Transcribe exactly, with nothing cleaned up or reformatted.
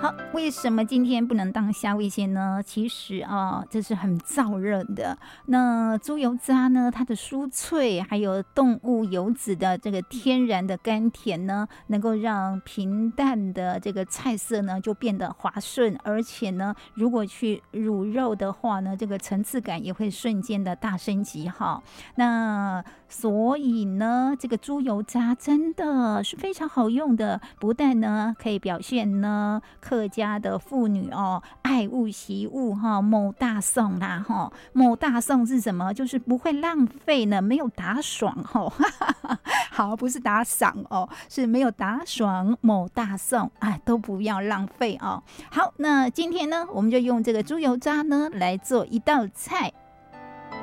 好，为什么今天不能当虾味鲜呢？其实啊，这是很燥热的。那猪油渣呢，它的酥脆，还有动物油脂的这个天然的甘甜呢，能够让平淡的这个菜色呢就变得滑顺，而且呢，如果去卤肉的话呢，这个层次感也会瞬间的大升级哈。那所以呢，这个猪油渣真的是非常好用的，不但呢可以表现呢客家的妇女哦爱物惜物哈，某大送啦哈，某大送是什么？就是不会浪费呢，没有打爽哈，好，不是打赏哦，是没有打爽，某大送，哎，都不要浪费哦。好，那今天呢，我们就用这个猪油渣呢来做一道菜。